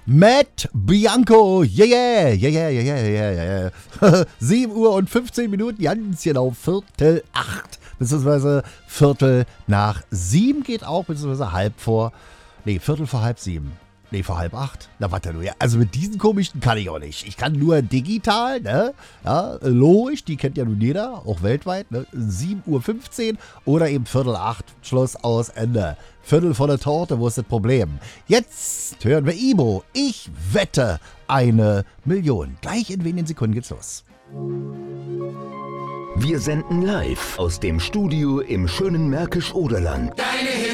Matt Bianco, yeah, 7 Uhr und 15 Minuten, ganz genau, 7:45, beziehungsweise 7:15 geht auch, beziehungsweise Viertel vor halb 7. Nee, vor 7:30. Na, warte nur, ja. Also mit diesen komischen kann ich auch nicht. Ich kann nur digital, ne? Ja, logisch, die kennt ja nun jeder, auch weltweit, ne? 7:15 oder eben 7:45. Schluss, aus, Ende. Viertel vor der Torte, wo ist das Problem? Jetzt hören wir Ibo. Ich wette 1 Million. Gleich in wenigen Sekunden geht's los. Wir senden live aus dem Studio im schönen Märkisch-Oderland.